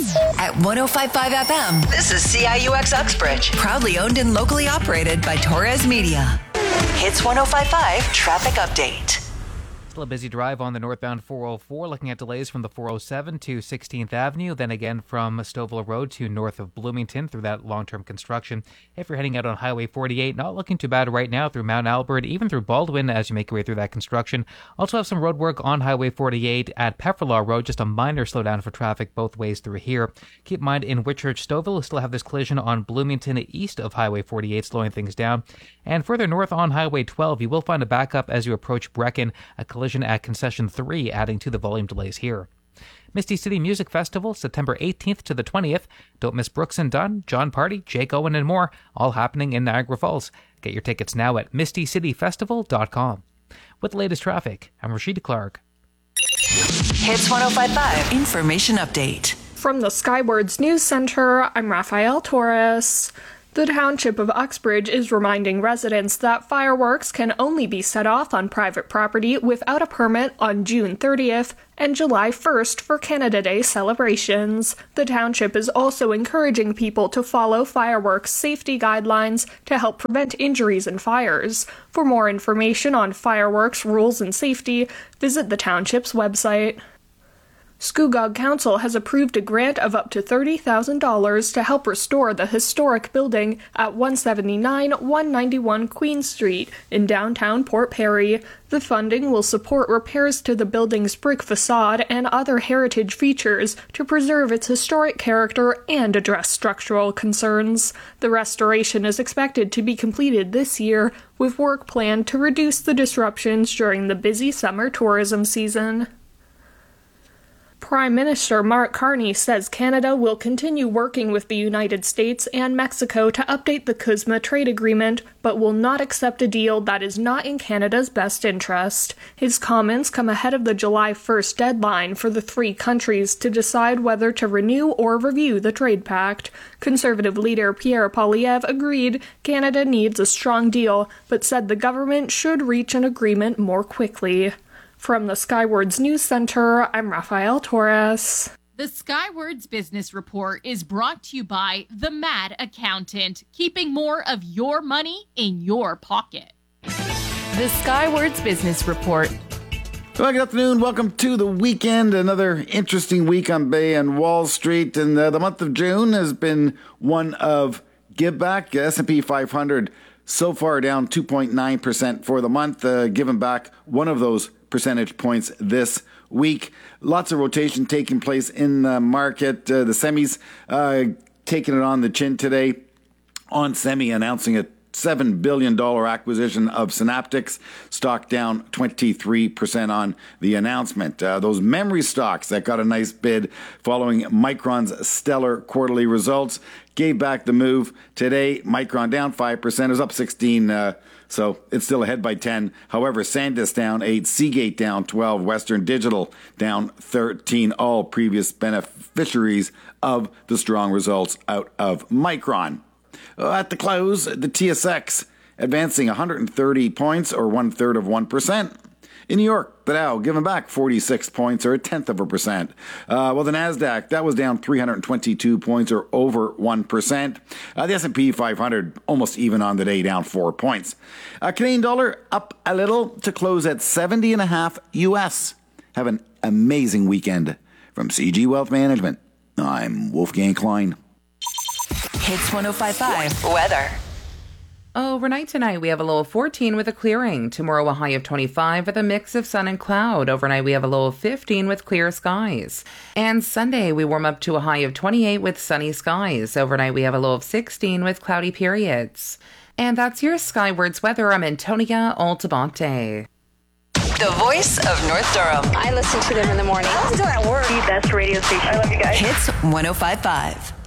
At 105.5 FM, this is CIUX Uxbridge. Proudly owned and locally operated by Torres Media. Hits 105.5 Traffic Update. Still a busy drive on the northbound 404, looking at delays from the 407 to 16th Avenue, then again from Stouffville Road to north of Bloomington through that long-term construction. If you're heading out on Highway 48, not looking too bad right now through Mount Albert, even through Baldwin as you make your way through that construction. Also have some road work on Highway 48 at Pefferlaw Road, just a minor slowdown for traffic both ways through here. Keep in mind in Whitchurch, Stouffville, we still have this collision on Bloomington east of Highway 48, slowing things down. And further north on Highway 12, you will find a backup as you approach Brecken, a collision at Concession 3, adding to the volume delays here. Misty City Music Festival, September 18th to the 20th. Don't miss Brooks and Dunn, John Party, Jake Owen, and more, all happening in Niagara Falls. Get your tickets now at mistycityfestival.com. With the latest traffic, I'm Rashida Clark. Hits 105.5 Information Update. From the Skywards News Center, I'm Rafael Torres. The Township of Uxbridge is reminding residents that fireworks can only be set off on private property without a permit on June 30th and July 1st for Canada Day celebrations. The township is also encouraging people to follow fireworks safety guidelines to help prevent injuries and fires. For more information on fireworks rules and safety, visit the township's website. Scugog Council has approved a grant of up to $30,000 to help restore the historic building at 179-191 Queen Street in downtown Port Perry. The funding will support repairs to the building's brick facade and other heritage features to preserve its historic character and address structural concerns. The restoration is expected to be completed this year, with work planned to reduce the disruptions during the busy summer tourism season. Prime Minister Mark Carney says Canada will continue working with the United States and Mexico to update the CUSMA trade agreement, but will not accept a deal that is not in Canada's best interest. His comments come ahead of the July 1st deadline for the three countries to decide whether to renew or review the trade pact. Conservative leader Pierre Poilievre agreed Canada needs a strong deal, but said the government should reach an agreement more quickly. From the Skywards News Center, I'm Rafael Torres. The Skywards Business Report is brought to you by The Mad Accountant, keeping more of your money in your pocket. The Skywards Business Report. Well, good afternoon. Welcome to the weekend. Another interesting week on Bay and Wall Street. And the month of June has been one of give back. S&P 500 so far down 2.9% for the month, giving back one of those percentage points this week. Lots of rotation taking place in the market. The semis taking it on the chin today. On Semi announcing a $7 billion acquisition of Synaptics. Stock down 23% on the announcement. Those memory stocks that got a nice bid following Micron's stellar quarterly results gave back the move. Today, Micron down 5%. It was up 16%. So it's still ahead by 10. However, SanDisk down 8, Seagate down 12, Western Digital down 13, all previous beneficiaries of the strong results out of Micron. At the close, the TSX advancing 130 points or 1/3%. In New York, the Dow giving back 46 points or 0.1%. Well, the NASDAQ, that was down 322 points or over 1%. The S&P 500 almost even on the day, down 4 points. Canadian dollar up a little to close at 70.5 US. Have an amazing weekend. From CG Wealth Management, I'm Wolfgang Klein. Hits 105.5 Weather. Overnight tonight, we have a low of 14 with a clearing. Tomorrow, a high of 25 with a mix of sun and cloud. Overnight, we have a low of 15 with clear skies. And Sunday, we warm up to a high of 28 with sunny skies. Overnight, we have a low of 16 with cloudy periods. And that's your Skywards weather. I'm Antonia Altabante. The voice of North Durham. I listen to them in the morning. I listen to them at work. The best radio station. I love you guys. Hits 105.5.